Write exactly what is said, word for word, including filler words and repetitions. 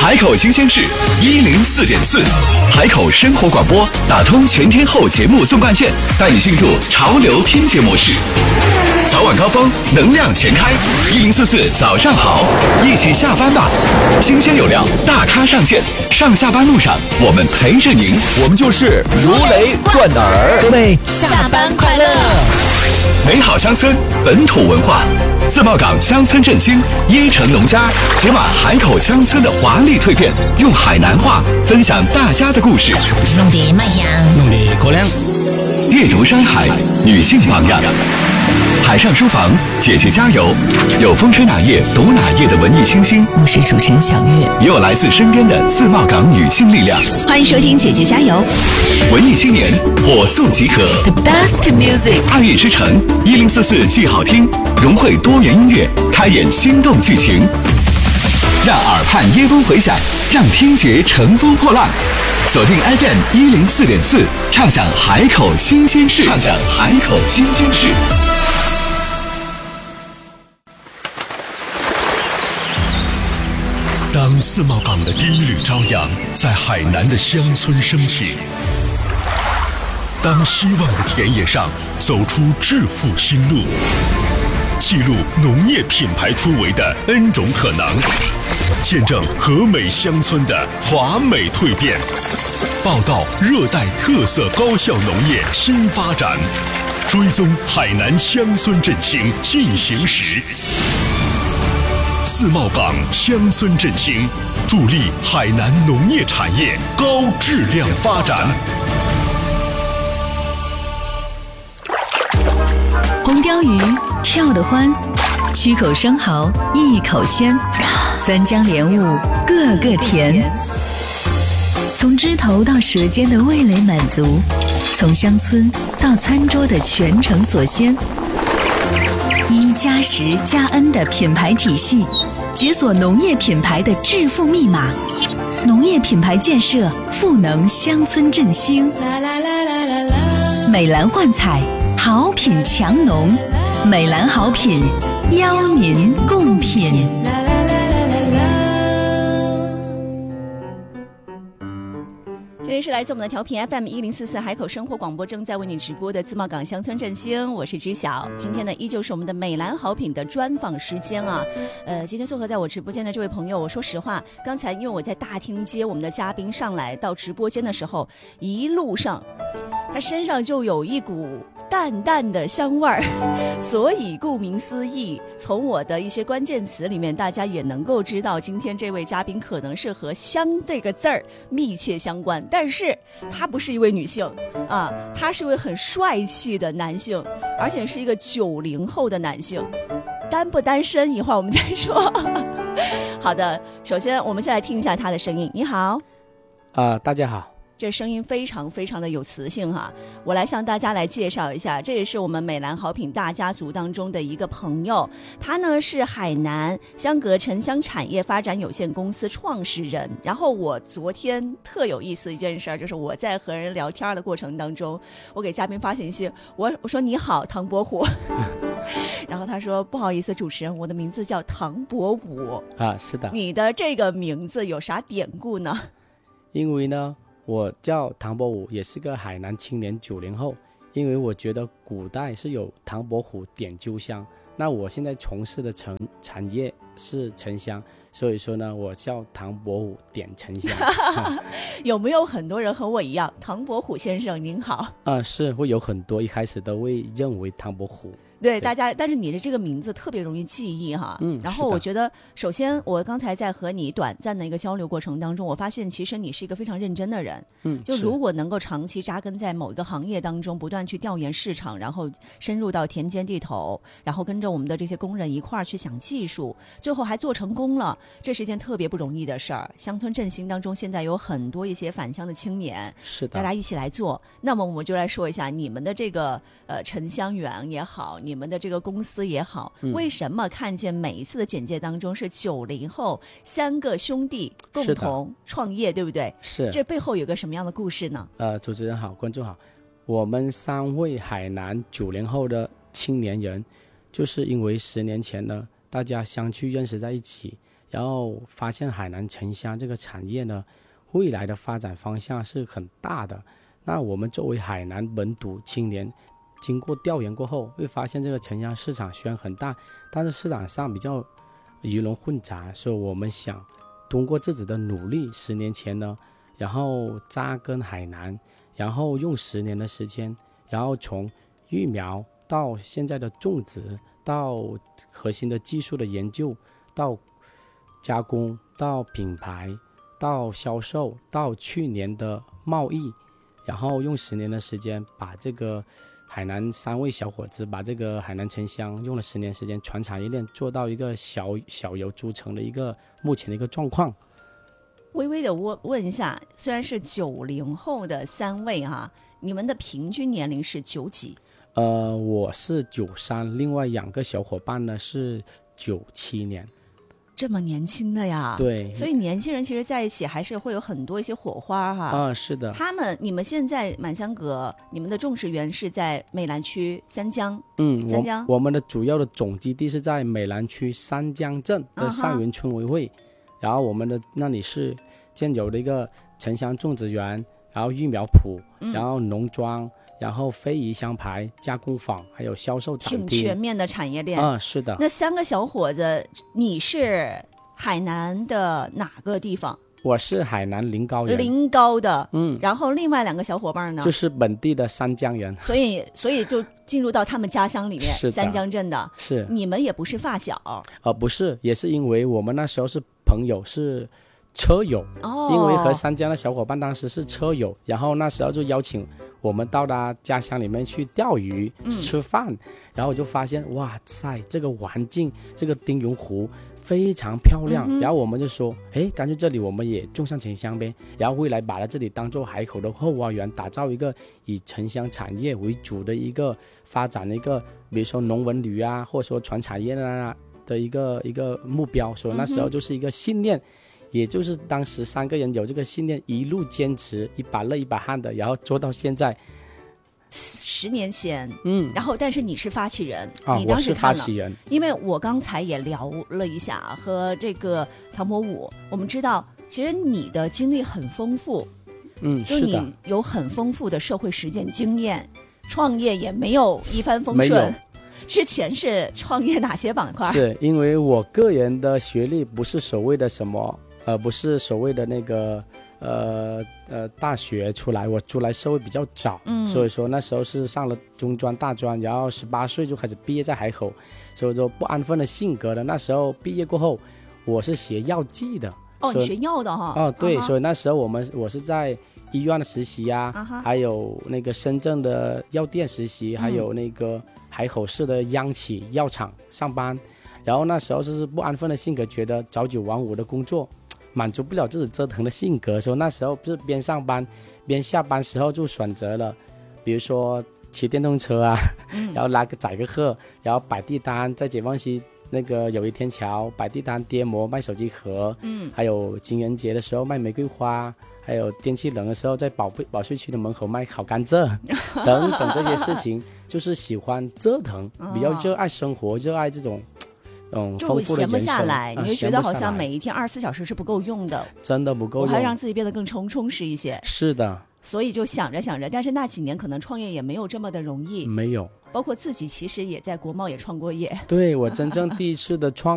海口新鲜事一零四点四，海口生活广播打通全天候节目纵贯线，带你进入潮流听节模式。早晚高峰，能量全开，一零四四早上好，一起下班吧。新鲜有料，大咖上线，上下班路上我们陪着您， 我们就是如雷贯耳。 各位下班快乐！ 美好乡村，本土文化。自贸港乡村振兴，一城农家解码海口乡村的华丽蜕变，用海南话分享大家的故事。 弄得麦香， 弄得高粱。 阅读山海，女性榜样。海上书房，姐姐加油！有风吹哪页读哪页的文艺清新， 我是主持人小月， 也有来自身边的自贸港女性力量。 欢迎收听姐姐加油！ 文艺青年火速集合 ，The best music， 爱乐之城一零四四剧好听，融汇多元音乐，开演心动剧情，让耳畔耶风回响，让听觉乘风破浪。锁定 F M 一零四点四，畅享海口新鲜事，畅享海口新鲜事。 当自贸港的第一缕朝阳在海南的乡村升起，当希望的田野上走出致富新路，记录农业品牌突围的 N 种可能，见证和美乡村的华美蜕变，报道热带特色高效农业新发展，追踪海南乡村振兴进行时。自贸港乡村振兴，助力海南农业产业高质量发展。 红鲷鱼跳得欢，曲口生蚝一口鲜，三江莲雾个个甜。从枝头到舌尖的味蕾满足，从乡村到餐桌的全程所鲜。一加十加 N 的品牌体系，解锁农业品牌的致富密码。农业品牌建设，赋能乡村振兴。美兰幻彩，好品强农，美兰好品，邀您共品。这里是来自我们的调频 F M 一零四四海口生活广播，正在为你直播的自贸港乡村振兴，我是知晓。今天呢，依旧是我们的美兰好品的专访时间啊。呃，今天做客在我直播间的这位朋友，我说实话，刚才因为我在大厅接我们的嘉宾上来到直播间的时候，一路上他身上就有一股淡淡的香味儿，所以顾名思义，从我的一些关键词里面，大家也能够知道，今天这位嘉宾可能是和香这个字儿密切相关。但是他不是一位女性啊，他是一位很帅气的男性，而且是一个九零后的男性。单不单身，一会儿我们再说。好的，首先我们先来听一下他的声音。你好。 呃，大家好。 这声音非常非常的有磁性哈，我来向大家来介绍一下，这也是我们美兰好品大家族当中的一个朋友，他呢是海南香格沉香产业发展有限公司创始人。然后我昨天特有意思一件事，就是我在和人聊天的过程当中，我给嘉宾发信息，我我说你好唐伯虎，然后他说不好意思主持人，我的名字叫唐伯虎啊。是的。 你的这个名字有啥典故呢？ 因为呢我叫唐伯虎，也是个海南青年九零后。因为我觉得古代是有唐伯虎点秋香，那我现在从事的产产业是沉香，所以说呢，我叫唐伯虎点沉香。 有没有很多人和我一样，唐伯虎先生您好？啊、 呃，是会有很多，一开始都会认为唐伯虎。 对大家，但是你的这个名字特别容易记忆哈。 嗯， 然后我觉得，首先我刚才在和你短暂的一个交流过程当中，我发现其实你是一个非常认真的人。 嗯， 就如果能够长期扎根在某一个行业当中，不断去调研市场，然后深入到田间地头，然后跟着我们的这些工人一块儿去想技术，最后还做成功了，这是一件特别不容易的事儿。乡村振兴当中，现在有很多一些返乡的青年， 是的， 大家一起来做。那么我们就来说一下你们的这个呃沉香园也好，你们的这个公司也好，为什么看见每一次的简介当中是九零后三个兄弟共同创业，对不对？ 是。 这背后有个什么样的故事呢？ 呃，主持人好，观众好，我们三位海南九零后的青年人，就是因为十年前呢，大家相聚认识在一起， 然后发现海南沉香这个产业呢，未来的发展方向是很大的。那我们作为海南本土青年，经过调研过后，会发现这个沉香市场虽然很大，但是市场上比较鱼龙混杂，所以我们想通过自己的努力，十年前呢，然后扎根海南，然后用十年的时间，然后从育苗到现在的种植，到核心的技术的研究，到加工，到品牌，到销售，到去年的贸易，然后用十年的时间把这个海南三位小伙子把这个海南沉香用了十年时间传产业链做到一个小小有组成的一个目前的一个状况。 微微的问问一下，虽然是九零后的三位哈、啊，你们的平均年龄是九几？ 呃，我是九三，另外两个小伙伴呢是九七年。 这么年轻的呀？ 对， 所以年轻人其实在一起还是会有很多一些火花哈。 啊，是的。 他们，你们现在满香阁，你们的种植园是在美兰区三江。 嗯， 三江。 我, 我们的主要的总基地是在美兰区三江镇的上元村委会，嗯、然后我们的那里是建有的一个沉香种植园，然后育苗圃，嗯、然后农庄。然后非遗香牌加工坊，还有销售展厅， 挺全面的产业链啊、嗯，是的。 那三个小伙子，你是海南的哪个地方？ 我是海南临高人， 临高的， 嗯。 然后另外两个小伙伴呢， 就是本地的三江人， 所以所以就进入到他们家乡里面， 是三江镇的。 是。 你们也不是发小？ 呃，不是，也是因为我们那时候是朋友，是车友。 哦。 因为和三江的小伙伴当时是车友，然后那时候就邀请我们到他家乡里面去钓鱼、嗯、吃饭，然后我就发现哇塞，这个环境，这个丁云湖非常漂亮、嗯、然后我们就说，哎，干脆这里我们也种上沉香呗，然后未来把它这里当做海口的后花园，打造一个以沉香产业为主的一个发展的一个，比如说农文旅啊，或者说传产业啊的一个一个目标，所以那时候就是一个信念。嗯，也就是当时三个人有这个信念，一路坚持，一把泪一把汗的，然后做到现在。 十年前， 嗯， 然后但是你是发起人， 啊、 你当时看了， 我是发起人。 因为我刚才也聊了一下和这个唐伯武，我们知道其实你的经历很丰富， 嗯， 就是你有很丰富的社会实践经验，创业也没有一帆风顺。之前是创业哪些板块？ 是因为我个人的学历不是所谓的什么，呃，不是所谓的那个，呃呃，大学出来，我出来社会比较早，嗯，所以说那时候是上了中专、大专，然后十八岁就开始毕业在海口，所以说不安分的性格的。那时候毕业过后，我是学药剂的。 哦，你学药的哈？ 哦，对， uh-huh. 所以那时候我们我是在医院的实习啊， uh-huh. 还有那个深圳的药店实习，嗯、还有那个海口市的央企药厂上班。然后那时候是不安分的性格，觉得朝九晚五的工作满足不了自己折腾的性格，所以那时候不是边上班边下班时候就选择了，比如说骑电动车啊，嗯、然后拉个载个客，然后摆地单，在解放西那个友谊天桥摆地单跌膜卖手机壳，嗯，还有情人节的时候卖玫瑰花，还有天气冷的时候在保保税区的门口卖烤甘蔗等等这些事情，就是喜欢折腾，比较热爱生活，热爱这种嗯丰富的人生， 就闲不下来，你会觉得好像每一一天二十四小时是不够用的， 真的不够用， 我还让自己变得更充充实一些。 是的， 所以就想着想着，但是那几年可能创业也没有这么的容易， 没有， 包括自己其实也在国贸也创过业。 对，我真正第一次的创